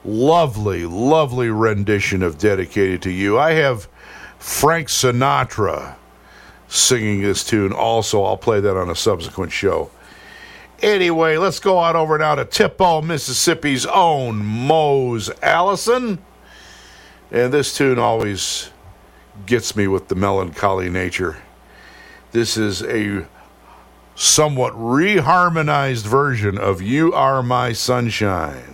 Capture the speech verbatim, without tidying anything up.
lovely, lovely rendition of Dedicated to You. I have Frank Sinatra singing this tune also. I'll play that on a subsequent show. Anyway, let's go on over now to Tippo, Mississippi's own Mose Allison. And this tune always gets me with the melancholy nature. This is a somewhat reharmonized version of You Are My Sunshine.